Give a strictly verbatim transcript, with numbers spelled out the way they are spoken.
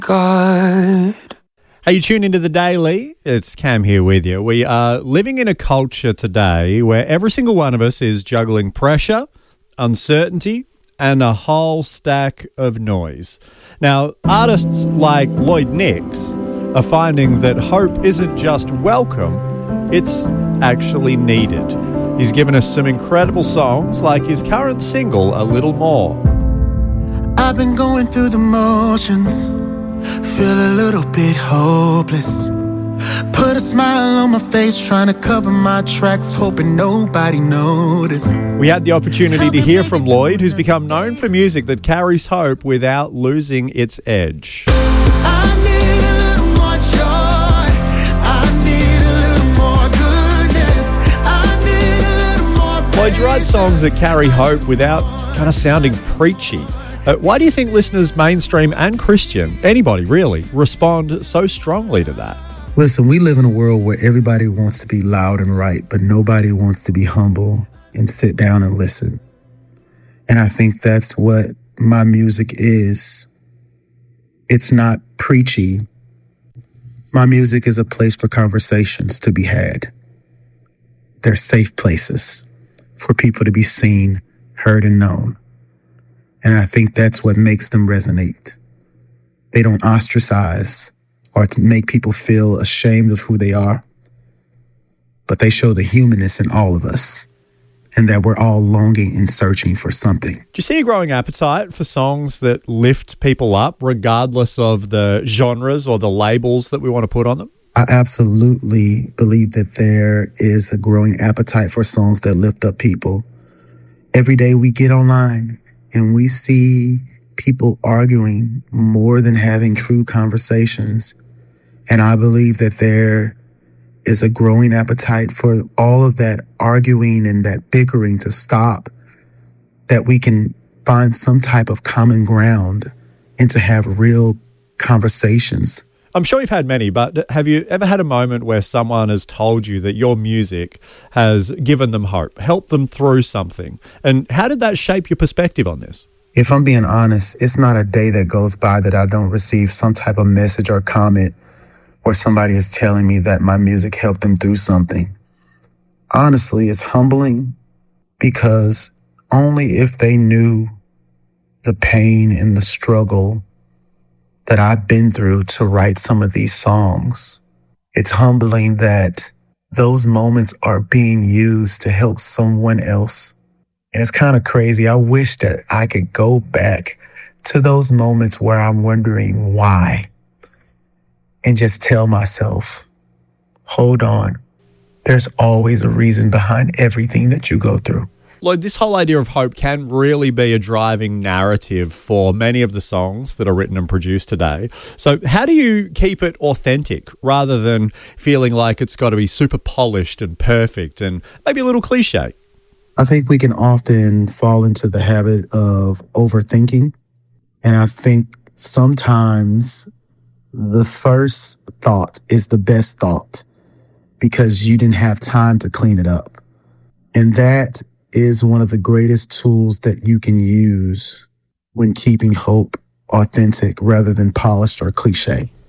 God. Hey, you tune into The Daily. It's Cam here with you. We are living in a culture today where every single one of us is juggling pressure, uncertainty, and a whole stack of noise. Now, artists like Lloyd Nix are finding that hope isn't just welcome, it's actually needed. He's given us some incredible songs like his current single, A Little More. I've been going through the motions, feel a little bit hopeless. Put a smile on my face, trying to cover my tracks, hoping nobody noticed. We had the opportunity to hear from Lloyd, who's become known for music that carries hope without losing its edge. I need a little more joy, I need a little more goodness, I need a little more. Lloyd writes songs that carry hope without kind of sounding preachy. Uh, why do you think listeners, mainstream and Christian, anybody really, respond so strongly to that? Listen, we live in a world where everybody wants to be loud and right, but nobody wants to be humble and sit down and listen. And I think that's what my music is. It's not preachy. My music is a place for conversations to be had. They're safe places for people to be seen, heard, and known. And I think that's what makes them resonate. They don't ostracize or to make people feel ashamed of who they are, but they show the humanness in all of us and that we're all longing and searching for something. Do you see a growing appetite for songs that lift people up regardless of the genres or the labels that we want to put on them? I absolutely believe that there is a growing appetite for songs that lift up people. Every day we get online and we see people arguing more than having true conversations. And I believe that there is a growing appetite for all of that arguing and that bickering to stop, that we can find some type of common ground and to have real conversations. I'm sure you've had many, but have you ever had a moment where someone has told you that your music has given them hope, helped them through something? And how did that shape your perspective on this? If I'm being honest, it's not a day that goes by that I don't receive some type of message or comment where somebody is telling me that my music helped them through something. Honestly, it's humbling because only if they knew the pain and the struggle that I've been through to write some of these songs, it's humbling that those moments are being used to help someone else. And it's kind of crazy. I wish that I could go back to those moments where I'm wondering why and just tell myself, hold on, there's always a reason behind everything that you go through. Lloyd, this whole idea of hope can really be a driving narrative for many of the songs that are written and produced today. So how do you keep it authentic rather than feeling like it's got to be super polished and perfect and maybe a little cliche? I think we can often fall into the habit of overthinking. And I think sometimes the first thought is the best thought because you didn't have time to clean it up. And that is one of the greatest tools that you can use when keeping hope authentic rather than polished or cliche.